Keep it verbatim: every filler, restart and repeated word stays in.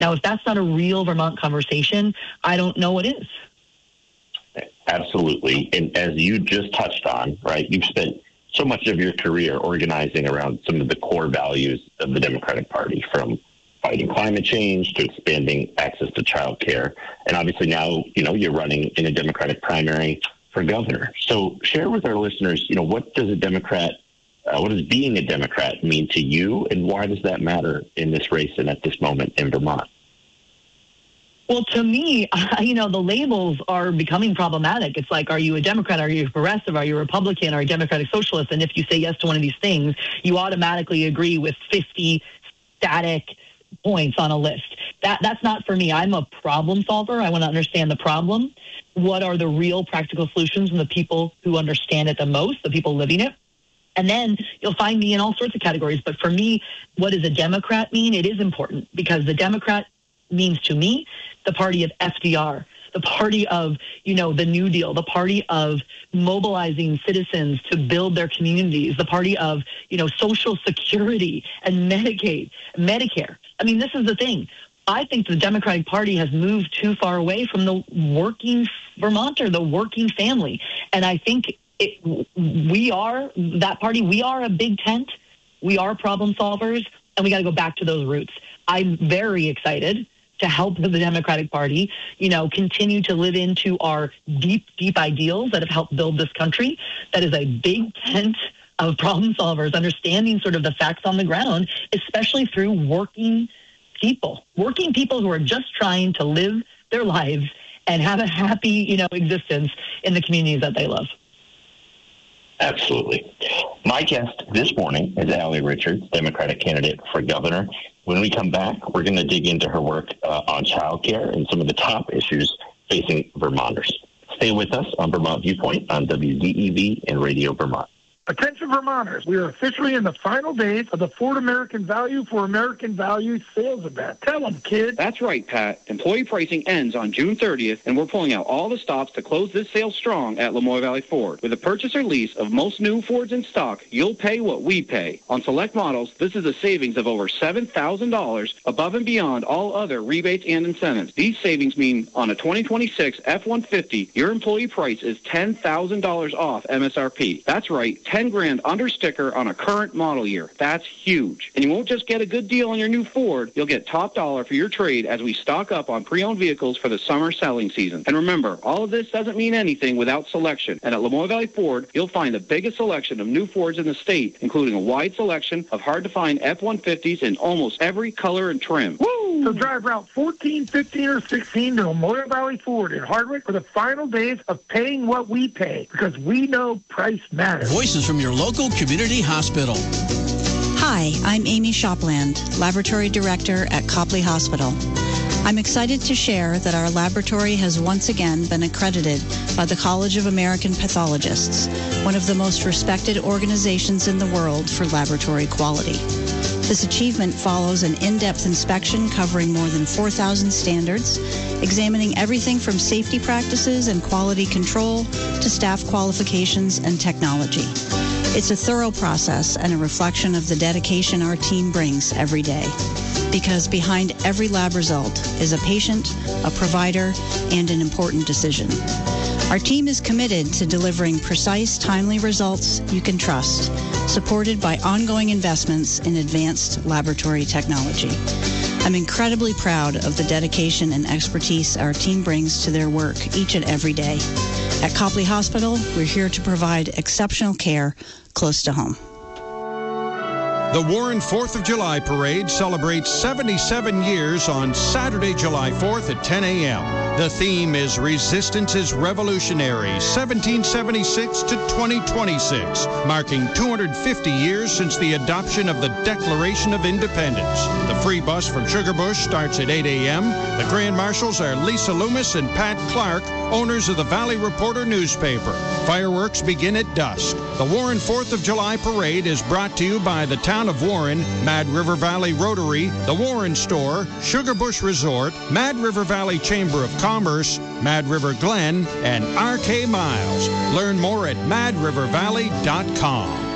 Now, if that's not a real Vermont conversation, I don't know what is. Absolutely. And as you just touched on, right, you've spent so much of your career organizing around some of the core values of the Democratic Party, from fighting climate change to expanding access to child care. And obviously now, you know, you're running in a Democratic primary for governor. So share with our listeners, you know, what does a Democrat, uh, what does being a Democrat mean to you, and why does that matter in this race and at this moment in Vermont? Well, to me, you know, the labels are becoming problematic. It's like, are you a Democrat? Are you a progressive? Are you a Republican? Are you a Democratic Socialist? And if you say yes to one of these things, you automatically agree with fifty static points on a list. That That's not for me. I'm a problem solver. I want to understand the problem. What are the real practical solutions from the people who understand it the most, the people living it? And then you'll find me in all sorts of categories. But for me, what does a Democrat mean? It is important, because the Democrat means to me the party of F D R, the party of, you know, the New Deal, the party of mobilizing citizens to build their communities, the party of, you know, Social Security and Medicaid, Medicare. I mean, this is the thing. I think the Democratic Party has moved too far away from the working Vermonter, the working family. And I think it, we are, that party, we are a big tent. We are problem solvers, and we got to go back to those roots. I'm very excited to help the Democratic Party, you know, continue to live into our deep, deep ideals that have helped build this country. That is a big tent of problem solvers, understanding sort of the facts on the ground, especially through working people, working people who are just trying to live their lives and have a happy, you know, existence in the communities that they love. Absolutely. My guest this morning is Allie Richards, Democratic candidate for governor. When we come back, we're going to dig into her work uh, on child care and some of the top issues facing Vermonters. Stay with us on Vermont Viewpoint on W D E V and Radio Vermont. Attention Vermonters, we are officially in the final days of the Ford American Value for American Values sales event. Tell them, kids. That's right, Pat. Employee pricing ends on June thirtieth, and we're pulling out all the stops to close this sale strong at Lamoille Valley Ford. With a purchase or lease of most new Fords in stock, you'll pay what we pay. On select models, this is a savings of over seven thousand dollars above and beyond all other rebates and incentives. These savings mean on a twenty twenty-six F one fifty, your employee price is ten thousand dollars off M S R P. That's right, ten grand under sticker on a current model year. That's huge. And you won't just get a good deal on your new Ford, you'll get top dollar for your trade as we stock up on pre-owned vehicles for the summer selling season. And remember, all of this doesn't mean anything without selection. And at Lamoille Valley Ford, you'll find the biggest selection of new Fords in the state, including a wide selection of hard-to-find F one fifties in almost every color and trim. Woo! So drive Route fourteen, fifteen, or sixteen to Lamoille Valley Ford in Hardwick for the final days of paying what we pay, because we know price matters. Voices from your local community hospital. Hi, I'm Amy Shopland, Laboratory Director at Copley Hospital. I'm excited to share that our laboratory has once again been accredited by the College of American Pathologists, one of the most respected organizations in the world for laboratory quality. This achievement follows an in-depth inspection covering more than four thousand standards, examining everything from safety practices and quality control to staff qualifications and technology. It's a thorough process and a reflection of the dedication our team brings every day. Because behind every lab result is a patient, a provider, and an important decision. Our team is committed to delivering precise, timely results you can trust, supported by ongoing investments in advanced laboratory technology. I'm incredibly proud of the dedication and expertise our team brings to their work each and every day. At Copley Hospital, we're here to provide exceptional care close to home. The Warren fourth of July Parade celebrates seventy-seven years on Saturday, July fourth at ten a.m. The theme is Resistance is Revolutionary, seventeen seventy-six to twenty twenty-six, marking two hundred fifty years since the adoption of the Declaration of Independence. The free bus from Sugarbush starts at eight a.m. The Grand Marshals are Lisa Loomis and Pat Clark, owners of the Valley Reporter newspaper. Fireworks begin at dusk. The Warren fourth of July Parade is brought to you by the Town of Warren, Mad River Valley Rotary, the Warren Store, Sugarbush Resort, Mad River Valley Chamber of Commerce, Mad River Glen, and R K Miles. Learn more at mad river valley dot com.